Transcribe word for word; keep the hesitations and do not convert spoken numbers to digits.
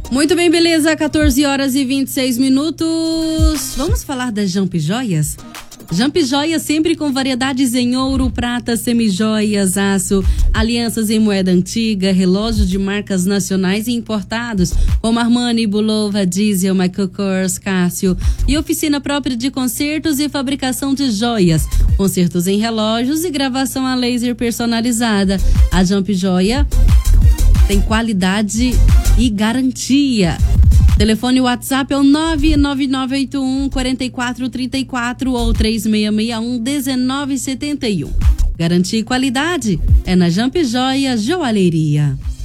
Muito bem, beleza, quatorze horas e vinte e seis minutos. Vamos falar das Jamp Joias? Jamp Joias sempre com variedades em ouro, prata, semijoias, aço, alianças em moeda antiga, relógios de marcas nacionais e importados, como Armani, Bulova, Diesel, Michael Kors, Casio, e oficina própria de concertos e fabricação de joias, concertos em relógios e gravação a laser personalizada. A Jamp Joia tem qualidade e garantia. Telefone WhatsApp é o nove nove nove oito um quatro quatro três quatro ou três seis seis um um nove sete um. Garantia e qualidade é na Jamp Joia Joalheria.